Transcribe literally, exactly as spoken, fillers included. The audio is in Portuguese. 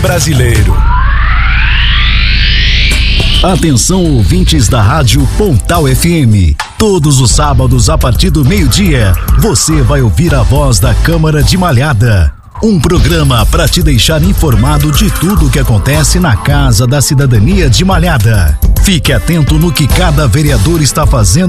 brasileiro. Atenção, ouvintes da Rádio Pontal F M. Todos os sábados, a partir do meio-dia, você vai ouvir a voz da Câmara de Malhada. Um programa para te deixar informado de tudo o que acontece na Casa da Cidadania de Malhada. Fique atento no que cada vereador está fazendo